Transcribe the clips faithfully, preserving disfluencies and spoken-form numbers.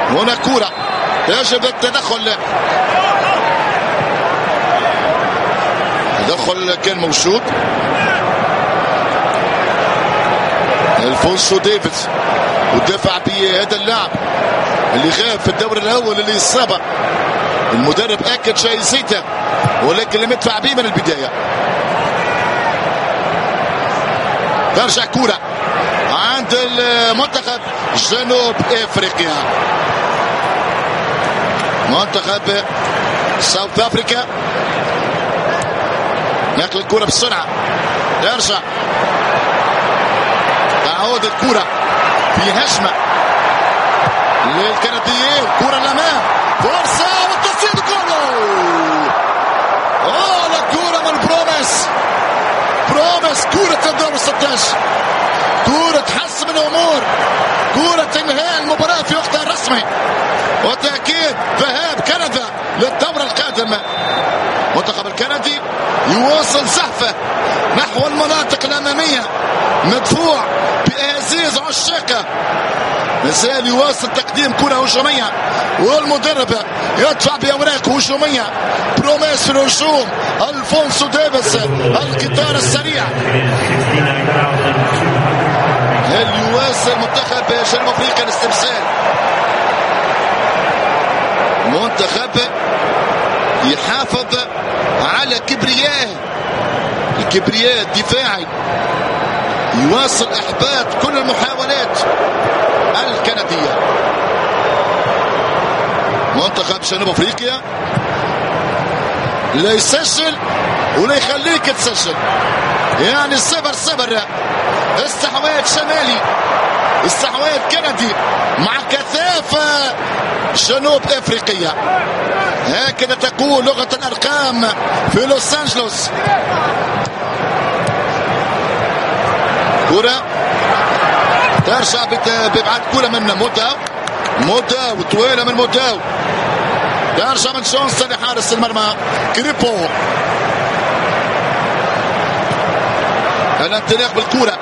هنا كرة يجب التدخل، تدخل كان موجود. الفونسو ديفيز ودفع بهذا اللاعب اللي غاب في الدور الاول اللي اصاب. المدرب اكد شيء زيته ولكن لم يدفع به من البدايه. ترجع كرة عند المنتخب جنوب افريقيا، منتخب ساوث افريكا. نقل الكرة بسرعة، يرجع تعود الكرة في هجمة للكنديين، كرة الأمام، فرصة والتصويب، جول! أوه كرة من بروميس، بروميس، كرة الدور ستة عشر، كرة تحسم الأمور، كرة تنهي المباراة في وقتها الرسمي، وتأكيد ذهاب كندا للدورة القادمة. المنتخب الكندي يواصل زحفه نحو المناطق الأمامية، مدفوع بأعزاز عشاقه، مازال يواصل تقديم كرة هجومية، والمدرب يدفع بأوراق هجومية. بروميس في الهجوم، الفونسو ديفيز القطار السريع. هل يواصل منتخب جنوب افريقيا الاسترسال؟ منتخب يحافظ على كبرياء الكبرياء الدفاعي، يواصل احباط كل المحاولات الكندية. منتخب جنوب افريقيا لا يسجل ولا يخليك تسجل، يعني صفر صفر، استحواذ شمالي، استحواذ كندي مع كثافة جنوب افريقيا. هكذا تقول لغة الارقام في لوس انجلوس. كرة ترجع ببعد كرة من موداو، موداو طويلة من موداو، ترجع من شونسون لحارس المرمى كريبو. الانطلاق بالكرة،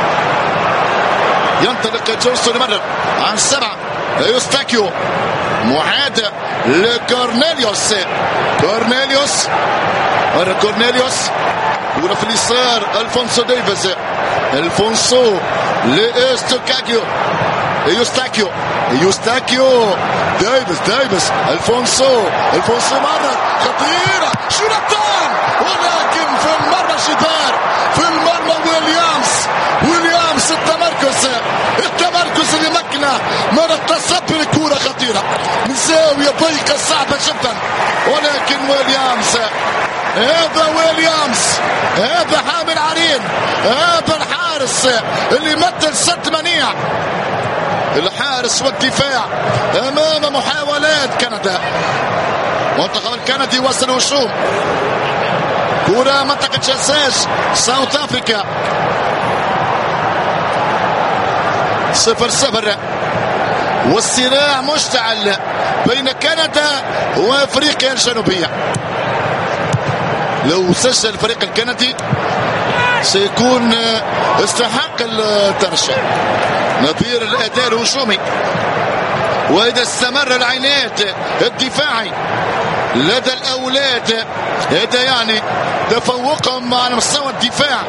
ينطلق جونسون يمرر عن سبعة، يوستاكيو معادة لكورنيليوس، كورنيليوس مرة كورنيليوس، كرة في اليسار، الفونسو ديفيز، الفونسو لاستوكاكيو، يوستاكيو يوستاكيو دايفيس دايفيس الفونسو الفونسو مرة خطيرة، شوطان، ولكن في المرمى جدار، في المرمى ويليامز، ويليامز التمركز التمركز اللي مكنه من التصدي لكرة خطيرة من زاوية ضيقة صعبة جدا، ولكن ويليامز، هذا ويليامز، هذا حامل عرين، هذا الحارس اللي مثل سد منيع، الحارس والدفاع امام محاولات كندا. منتخب الكندي وصل هجوم، كرة منطقة جزاء ساوث افريكا، صفر صفر، والصراع مشتعل بين كندا وافريقيا الجنوبية. لو سجل الفريق الكندي سيكون استحق الترشح نظير الاداء الهجومي، واذا استمر العناد الدفاعي لدى الاولاد هذا يعني تفوقهم على مستوى الدفاع.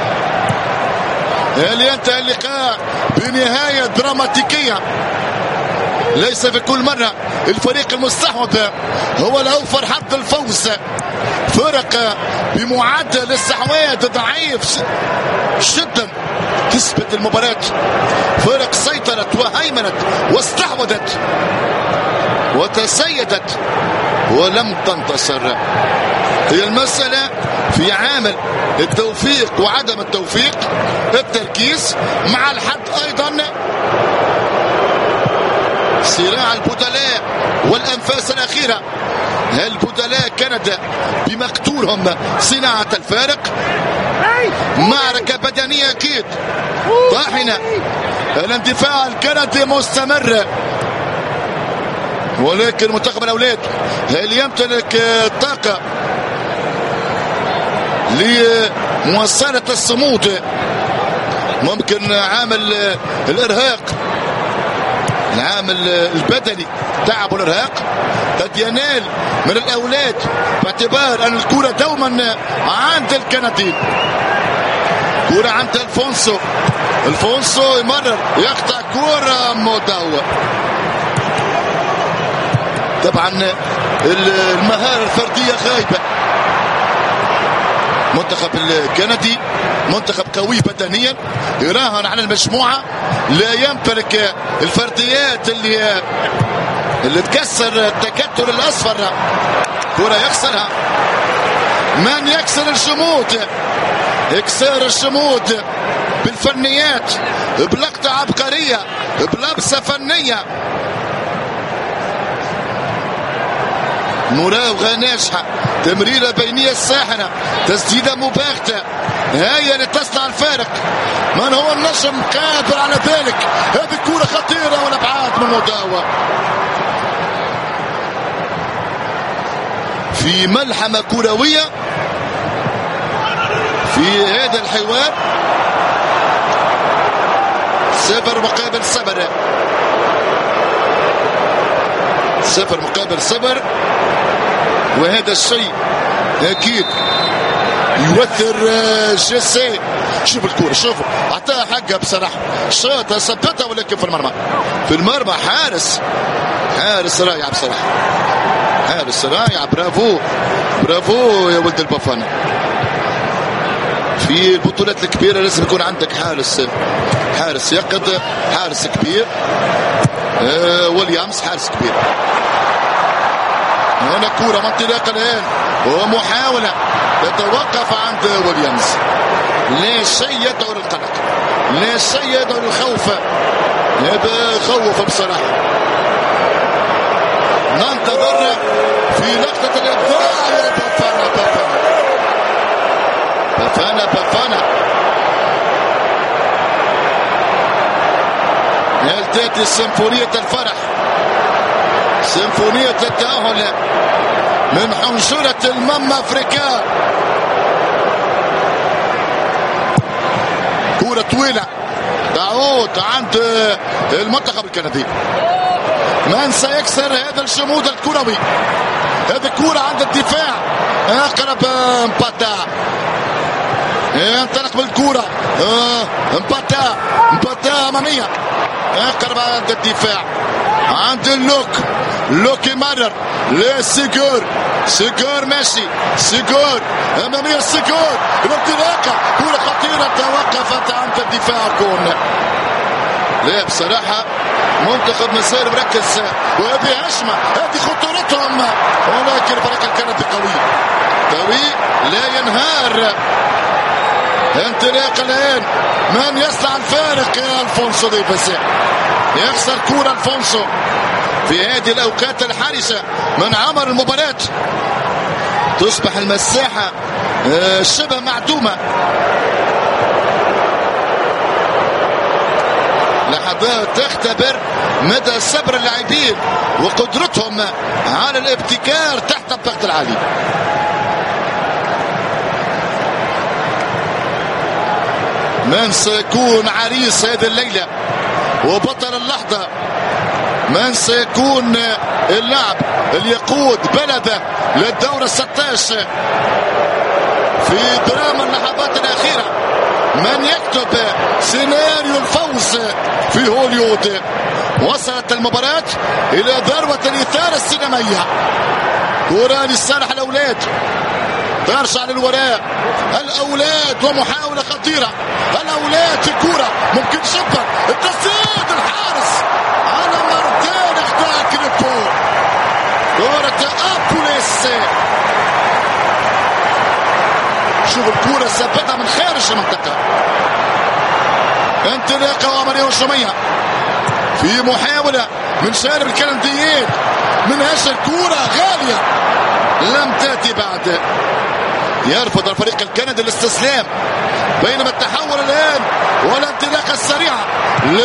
هل ينتهي اللقاء بنهاية دراماتيكية؟ ليس في كل مرة الفريق المستحوذ هو الأوفر حظ الفوز. فرق بمعدل الاستحواذ ضعيف جدا كسبت المباراة، فرق سيطرت وهيمنت واستحوذت وتسيدت ولم تنتصر. هي المسألة في عامل التوفيق وعدم التوفيق، التركيز مع الحد أيضا صراع البدلاء والأنفاس الأخيرة. البدلاء كندا بمقتولهم صناعة الفارق، معركة بدنية أكيد طاحنة، الاندفاع الكندي مستمر، ولكن منتخب الأولاد هل يمتلك الطاقة لمواصلة الصمود؟ ممكن عامل الإرهاق العامل البدني تعب والارهاق قد ينال من الاولاد باعتبار ان الكرة دوما عند الكنديين. كرة عند الفونسو، الفونسو يمرر يقطع كرة مدوة. طبعا المهارة الفردية غايبة. منتخب الكندي منتخب قوي بدنيا يراهن على المجموعة، لا يمتلك الفرديات اللي اللي تكسر التكتل الاصفر. كرة يكسرها، من يكسر الجمود، يكسر الجمود بالفنيات، بلقطة عبقرية، بلبسة فنية. مراوغة ناجحة، تمريرة بينية ساحنة، تسديدة مباغتة، هي اللي تصنع الفارق. من هو النجم قادر على ذلك؟ هذه كرة خطيرة والابعاد من مداوة في ملحمة كروية في هذا الحوار. صفر مقابل صفر، صفر مقابل صفر، وهذا الشيء اكيد يؤثر جيسي. شوف الكرة، شوفوا اعطاها حقها بصراحة، شاطها ثبتها ولكن في المرمى، في المرمى. حارس حارس رائع بصراحة، حارس رائع. برافو برافو يا ولد البافانا. في البطولات الكبيرة لازم يكون عندك حارس، حارس يقظ، حارس كبير. آه ويليامز حارس كبير. هنا كرة من انطلاق الآن ومحاولة تتوقف عند ويليامز. لا شيء يدعو للقلق، لا شيء يدعو للخوف. هذا خوف بصراحة. ننتظر في لقطة الإبداع يا بافانا بافانا بافانا بافانا. هل تأتي سيمفونية الفرح، سيمفونية التأهل من حنجرة الماما أفريكا. كرة طويلة تعود عند المنتخب الكندي. من سيكسر هذا الجمود الكروي؟ هذه كرة عند الدفاع، اقرب امباتا، ينطلق بالكرة، امباتا امباتا امامية، اقرب عند الدفاع، عند اللوك، لوك يمرر لسيجور، سيجور ماشي، سيجور امامية، سيجور الانطلاقة، كرة خطيرة توقفت عند الدفاع. كون لا بصراحة منتخب مسار مركز، وهذه هجمة، هذه خطورتهم، ولكن الفريق الكندي قوي قوي لا ينهار. انطلاق الآن، من يصنع الفارق؟ يا الفونسو ديفيس، يخسر كرة الفونسو في هذه الأوقات الحرجة من عمر المباراة. تصبح المساحة شبه معدومة. لحظات تختبر مدى صبر اللاعبين وقدرتهم على الابتكار تحت الضغط العالي. من سيكون عريس هذه الليلة وبطل اللحظة؟ من سيكون اللاعب اللي يقود بلده للدورة ستة عشر في دراما اللحظات الأخيرة؟ من يكتب سيناريو الفوز في هوليوود؟ وصلت المباراة إلى ذروة الإثارة السينمائية. كرة لصالح الأولاد، ترجع للوراء الأولاد ومحاولة خطيرة. الأولاد في كرة ممكن جدا، التسديد، الحارس على مرتين اختار كريبو. كرة أبوليس، شوف الكرة ثبتها من خارج المنطقة. انطلاقة وعملية هجومية في محاولة من جانب الكنديين من هذه الكرة غالية لم تأتي بعد. يرفض الفريق الكندي الاستسلام، بينما التحول الآن والانطلاقة السريعة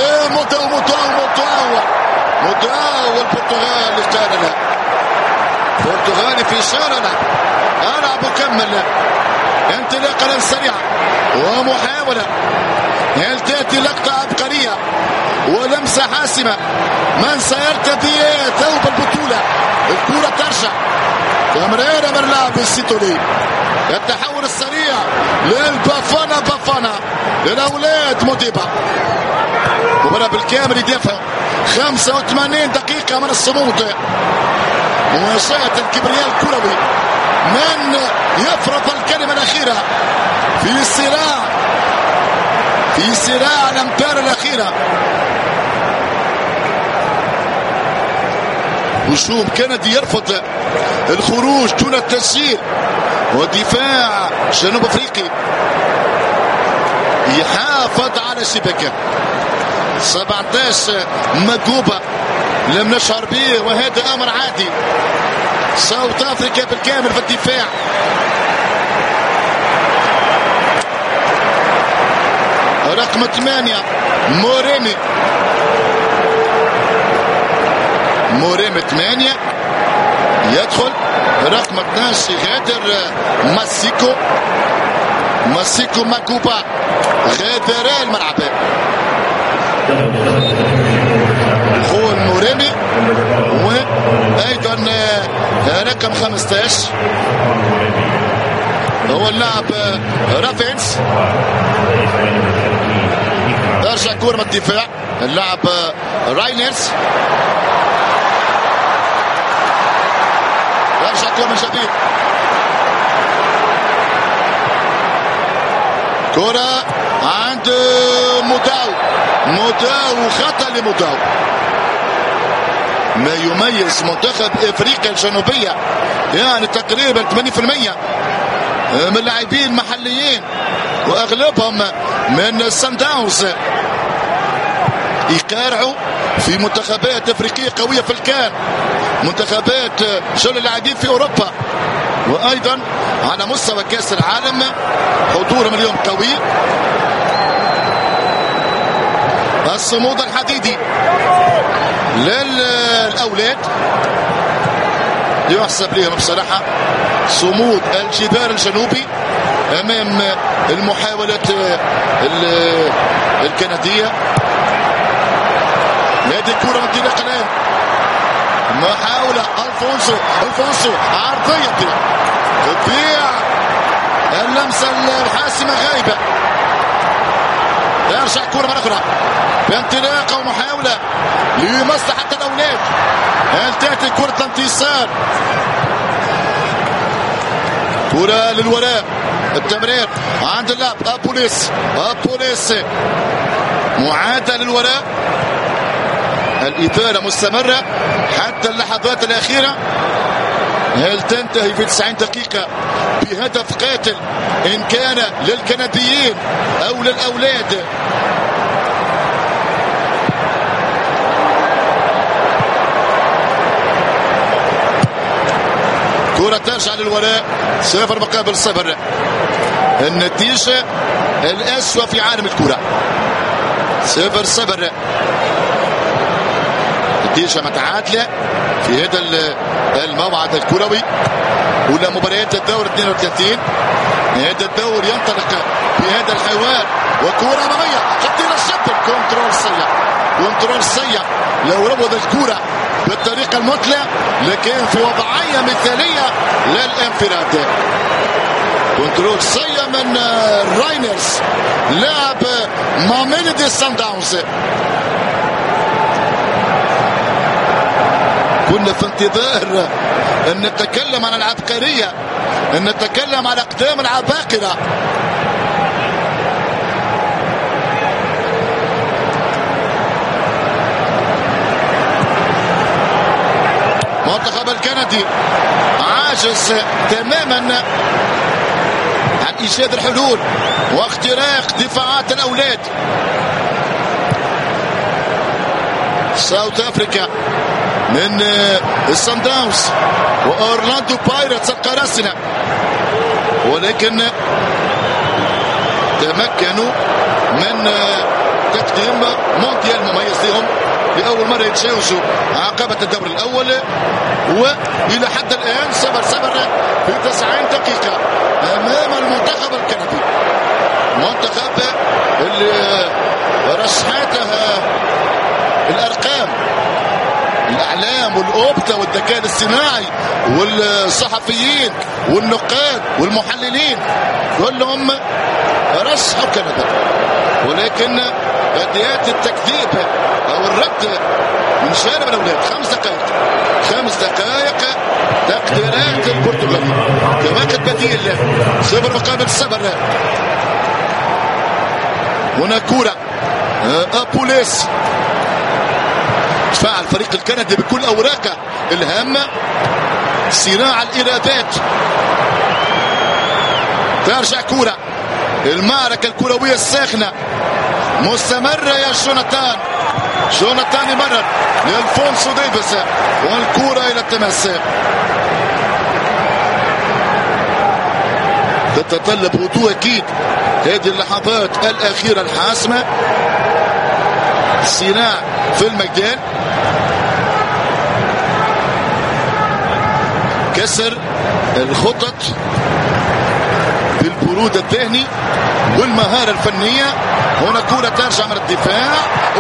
لمداو مداو مداو مداو البرتغال قال له برتغالي في إشارة ألعب وكمل. انطلاقة سريعة ومحاولة، هل تأتي لقطة عبقرية ولمسة حاسمة؟ من سيرتدي ثوب البطولة؟ الكرة ترجع تمريرة من لاعب السيتولي، التحول السريع للبافانا بافانا للأولاد موديبا. مباراة بالكامل يدافع خمسة وثمانين دقيقة من الصمود، مواجهة الكبرياء الكروي. من يفرض الكلمة الأخيرة في صراع في صراع الأمتار الأخيرة؟ هجوم كندي يرفض الخروج دون التسجيل، ودفاع جنوب افريقي يحافظ على شبكه. سبعة عشر مكوبه لم نشعر به، وهذا امر عادي. ساوث افريقيا بالكامل في الدفاع. رقم ثمانية موريمي، موريمي ثمانية يدخل. رقم اثني عشر غادر ماسيكو، ماسيكو ماكوبا غادر الملعب. هو موريمي، وايضا رقم خمسة عشر هو اللاعب رافينس. ارجع كورة من الدفاع اللاعب راينرز، ارجع كورة من جديد. كرة عند موداو، موداو خطأ لموداو. ما يميز منتخب افريقيا الجنوبية يعني تقريبا ثمانين بالمئة من لاعبين محليين، واغلبهم من سان داونز يقارعوا في منتخبات افريقية قوية في الكان، منتخبات شغل اللاعبين في اوروبا، وايضا على مستوى كاس العالم حضورهم اليوم قوي. الصمود الحديدي للاولاد يحسب لهم بصراحه، صمود الجدار الجنوبي امام المحاولات الكنديه. هذه الكره من طريق الان، محاوله الفونسو، الفونسو عرضيه تضيع، اللمسه الحاسمه غايبه. يرجع كره مره اخرى بانطلاقه ومحاوله لمصلحه الاولاد. هل تاتي كره الانتصار؟ كره للوراء، التمرير عند اللاعب ابوليس، ابوليس معادة للوراء. الإثارة مستمرة حتى اللحظات الأخيرة. هل تنتهي في تسعين دقيقة بهدف قاتل إن كان للكنديين أو للأولاد؟ كرة ترجع للوراء، صفر مقابل صفر. النتيجة الأسوأ في عالم الكرة، صفر صفر. نتيجة متعادلة في هذا الموعد الكروي ولا مباريات الدور اثنين وثلاثين. هذا الدور ينطلق بهذا الحوار، وكرة أمامية خطيرة جدا، كنترول سيء، كنترول سيء. لو ربط الكرة بالطريقة المثلى لكن في وضعية مثالية للانفراد. كنترول سيء من راينرز لاعب ماميلودي سان داونز. كنا في انتظار ان نتكلم عن العبقرية، ان نتكلم عن اقدام العباقرة. المنتخب الكندي عاجز تماما عن ايجاد الحلول واختراق دفاعات الاولاد. ساوث افريقيا من الصن داونز واورلاندو بايرتس القراصنة، ولكن تمكنوا من تقديم مونديال مميز لهم لأول مرة يتجاوزوا عقبة الدور الأول، وإلى حد الآن صبر صبر في تسعين دقيقة أمام المنتخب الكندي. منتخب اللي رشحتها الأرقام، الأعلام والأوبتا والذكاء الاصطناعي والصحفيين والنقاد والمحللين كلهم رشحوا كندا، ولكن قد يأتي التكذيب أو الرد من جانب الأولاد. خمس دقائق خمس دقائق تقديرات البرتغال كوقت بديل، صفر مقابل صفر. هنا كورة أبوليس، دفاع الفريق الكندي بكل أوراقه الهامة، صراع الإرادات. ترجع كورة، المعركة الكروية الساخنة مستمرة يا جوناثان. جوناثان يمرر لألفونسو ديفيس والكورة إلى التماس. تتطلب هدوء أكيد هذه اللحظات الأخيرة الحاسمة، صراع في الميدان، كسر الخطط بالبرود الذهني والمهارة الفنية. هنا كرة ترجع من الدفاع،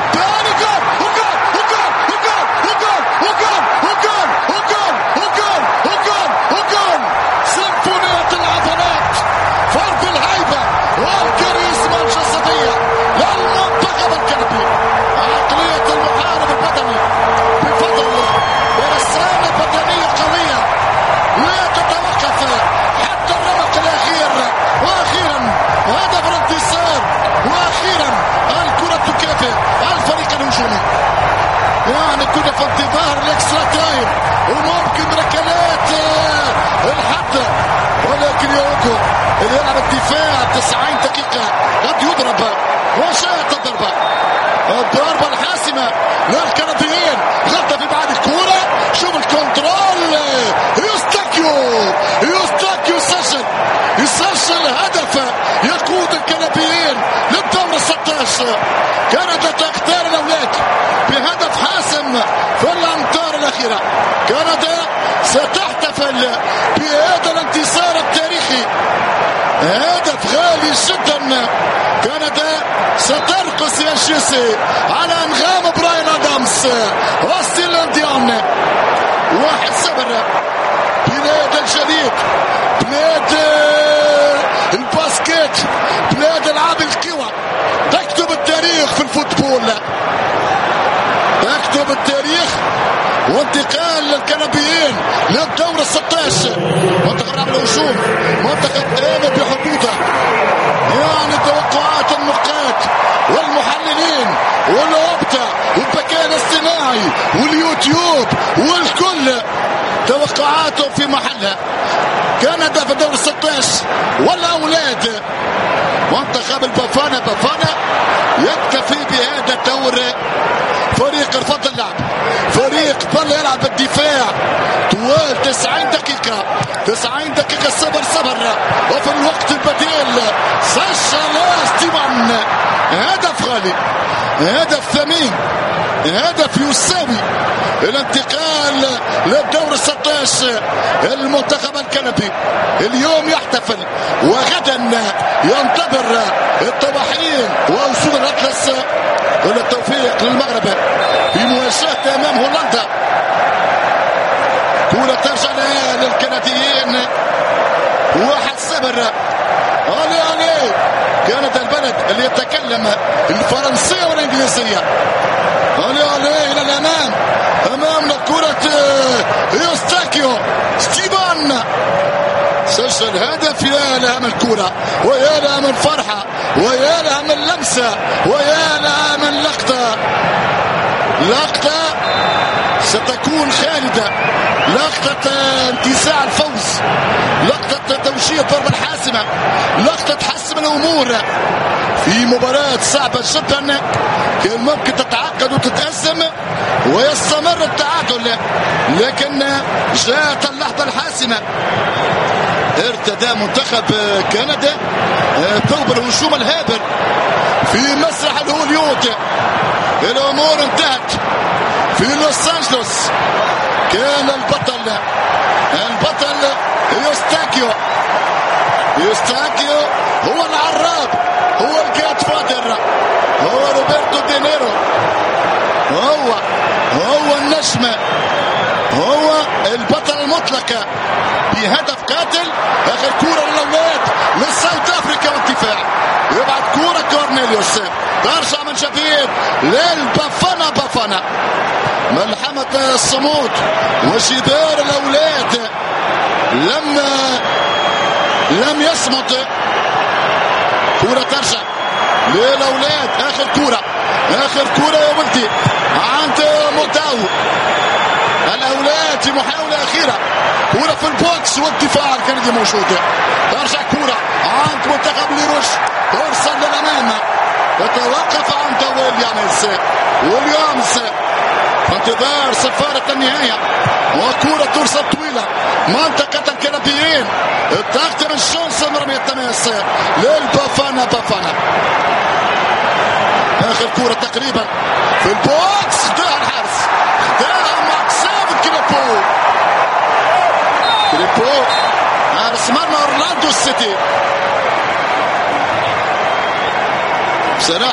سيمفونية العضلات، فرض الهيبة والكاريزما الجسدية للمنتخب الكندي. عقلية المحارب البدني بفضل ورسانة بدنية قوية لا تتوقف حتى الرمق الأخير، وأخيرا هدف الانتصار، وأخيرا الكرة تكافئ الفريق الهجومي. يعني كنا في انتظار الاكسترا تايم وممكن ركلات الحد، ولكن يوكو اللي يلعب الدفاع تسعين دقيقة قد يضرب، وشاءت الضربة الضربة الحاسمة للكنديين. غلطة في بعد الكورة، شوف الكنترول، يوستاكيو يوستاكيو يسجل يسجل هدف يقود الكنديين للدور الستة عشر. كندا تختار الأولاد بهدف حاسم في الأمتار الأخيرة. كندا ستحتفل بهذا الانتصار التاريخي، هدف غالي جدا. كندا سترقص يا جيسي على انغام براين ادامز وستيلانديان. واحد صفر. بلاد الجديد، بلاد الباسكيت، بلاد العاب القوى، تكتب التاريخ في الفوتبول، تكتب التاريخ. وانتقال الكنديين للدور الستة عشر. منتخب لعب الهجوم، منتخب قام بحدوده. يعني توقعات النقاد والمحللين والأوبتا والذكاء الاصطناعي واليوتيوب والكل توقعاتهم في محلها. كندا في الدور الستة عشر والأولاد منتخب البافانا. بافانا يكتفي بهذا الدور. فريق رفض اللعب، فريق ظل يلعب بالدفاع طوال تسعين دقيقة، تسعين دقيقة صبر صبر. وفي الوقت البديل سجل ستيفان هدف غالي، هدف ثمين، هدف يساوي الانتقال للدور الستة عشر. المنتخب الكندي اليوم يحتفل، وغدا ينتظر الطواحين وأسود الأطلس. كل التوفيق للمغرب في مواجهته أمام هولندا. كرة ترجع للكنديين، واحد صفر. علي علي كندا البلد اللي يتكلم الفرنسية والإنجليزية. علي علي إلى الأمام، أمامنا كرة يوستاكيو ستيفان سجل هدف. يا لها من كرة، ويا لها من فرحة، ويا لها من لمسة، ويا لها من لقطة. لقطة ستكون خالدة، لقطة انتزاع الفوز، لقطة توجيه الضربة الحاسمة، لقطة حسم الأمور في مباراة صعبة جدا كان ممكن تتعقد وتتأزم ويستمر التعادل، لكن جاءت اللحظة الحاسمة. ارتدى منتخب كندا ثوب الهجوم الهابر في مسرح الهوليود. الامور انتهت في لوس انجلوس. كان البطل البطل يوستاكيو يوستاكيو هو العراب، هو الجاد فادر، هو روبرتو دينيرو، هو هو النجم، هو البطل المطلق بهدف قاتل. اخر كوره للاولاد للساوث افريكا والدفاع، يبعد كوره كورنيليوس ترجع من جديد للبافانا. بافانا ملحمة الصمود وشدار الاولاد لم لم يصمت. كوره ترجع للاولاد، اخر كوره اخر كوره يا ولدي عند موتاو. الاولاد في محاوله اخيره، كوره في البوكس والدفاع الكندي موجود. ترجع كوره عند منتخب ليروش، ترسل للامام، يتوقف عند ويليامز. ويليامز في انتظار صفاره النهايه، وكوره ترسل طويله منطقه الكنديين. الضغط من جونسون، رميه التماس للبافانا. بافانا اخر كوره تقريبا في البوكس، خداها الحارس، خداها ماكسيم كريبو. كريبو حارس مرمى اورلاندو سيتي بصراحه.